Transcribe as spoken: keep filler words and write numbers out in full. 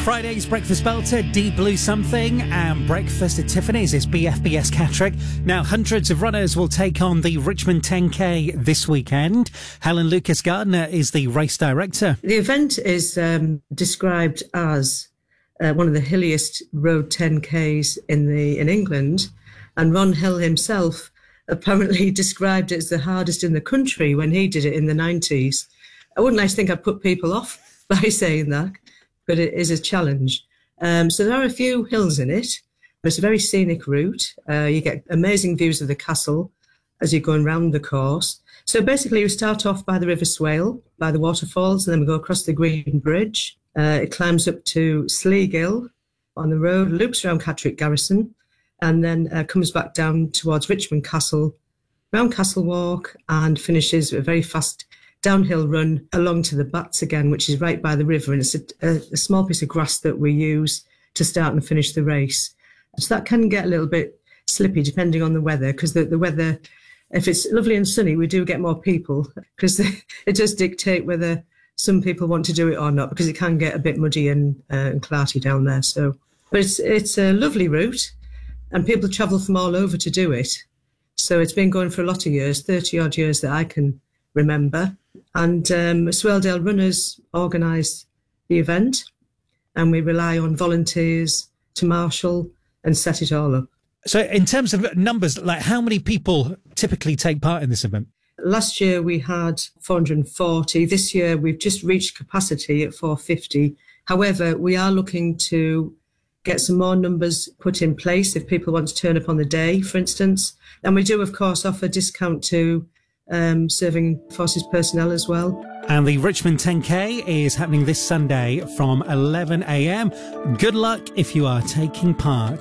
Friday's Breakfast Belter, Deep Blue Something, and Breakfast at Tiffany's is B F B S Catterick. Now, hundreds of runners will take on the Richmond ten K this weekend. Helen Lucas-Gardner is the race director. The event is um, described as uh, one of the hilliest road ten Ks in the in England, and Ron Hill himself apparently described it as the hardest in the country when he did it in the nineties. I wouldn't like to think I'd put people off by saying that, but it is a challenge. Um, so there are a few hills in it. It's a very scenic route. Uh, you get amazing views of the castle as you're going round the course. So basically we start off by the River Swale, by the waterfalls, and then we go across the Green Bridge. Uh, it climbs up to Sleagill on the road, loops around Catterick Garrison, and then uh, comes back down towards Richmond Castle, round Castle Walk, and finishes a very fast downhill run along to the Bats again, which is right by the river, and it's a, a, a small piece of grass that we use to start and finish the race. So that can get a little bit slippy depending on the weather, because the, the weather, if it's lovely and sunny, we do get more people, because it does dictate whether some people want to do it or not, because it can get a bit muddy and, uh, and clarty down there. So, but it's it's a lovely route, and people travel from all over to do it. So it's been going for a lot of years, thirty odd years that I can remember. And um, Swaledale Runners organise the event, and we rely on volunteers to marshal and set it all up. So in terms of numbers, like how many people typically take part in this event? Last year we had four hundred forty. This year we've just reached capacity at four hundred fifty. However, we are looking to get some more numbers put in place if people want to turn up on the day, for instance. And we do, of course, offer discount to um, serving forces personnel as well. And the Richmond ten K is happening this Sunday from eleven a m. Good luck if you are taking part.